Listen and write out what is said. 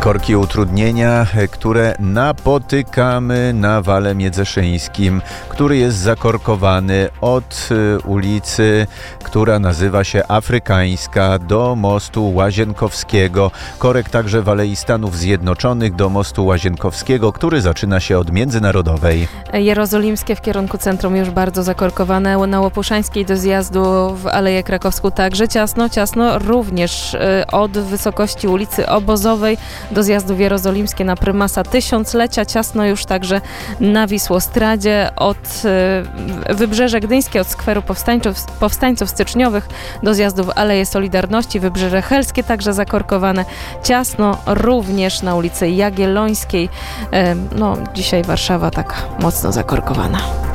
Korki, utrudnienia, które napotykamy na wale miedzeszyńskim, który jest zakorkowany od ulicy, która nazywa się Afrykańska, do mostu Łazienkowskiego. Korek także w Alei Stanów Zjednoczonych do mostu Łazienkowskiego, który zaczyna się od Międzynarodowej. Jerozolimskie w kierunku centrum już bardzo zakorkowane. Na Łopuszańskiej do zjazdu w Aleję Krakowską także ciasno, również od wysokości ulicy Obozowej do zjazdu w Jerozolimskie na Prymasa Tysiąclecia. Ciasno już także na Wisłostradzie od Wybrzeże Gdyńskie, od skweru Powstańców Styczniowych do zjazdu w Aleję Solidarności. Wybrzeże Helskie także zakorkowane. Ciasno również na ulicy Jagiellońskiej. Dzisiaj Warszawa tak mocno zakorkowana.